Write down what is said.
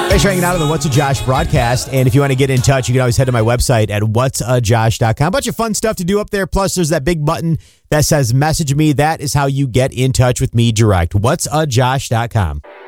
Thanks for hanging out on the What's a Josh broadcast. And if you want to get in touch, you can always head to my website at whatsajosh.com. A bunch of fun stuff to do up there. Plus, there's that big button that says message me. That is how you get in touch with me direct. Whatsajosh.com.